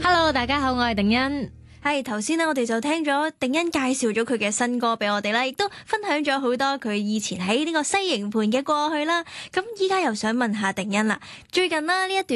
Hello， 大家好，我係定欣。 係頭先咧，我哋就聽咗定欣介紹咗佢嘅新歌俾我哋啦，亦都分享咗好多佢以前喺呢個西營盤嘅過去啦。咁依家又想問下定欣啦，最近啦呢一段